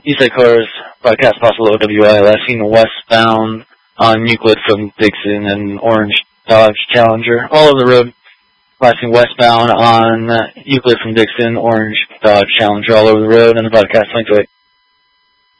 Eastside Cars, broadcast possible OWI, last seen westbound on Euclid from Dixon and Orange Dodge Challenger. All over the road, last seen westbound on Euclid from Dixon, Orange Dodge Challenger, all over the road, and the broadcast link to it.